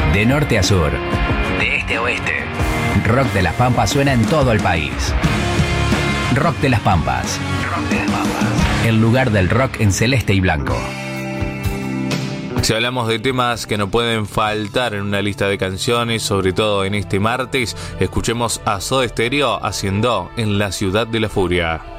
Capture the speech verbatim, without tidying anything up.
De norte a sur, de este a oeste, Rock de las Pampas suena en todo el país. Rock de las Pampas. Rock de las Pampas. El lugar del rock en celeste y blanco. Si hablamos de temas que no pueden faltar en una lista de canciones, sobre todo en este martes, escuchemos a Soda Stereo haciendo En la Ciudad de la Furia.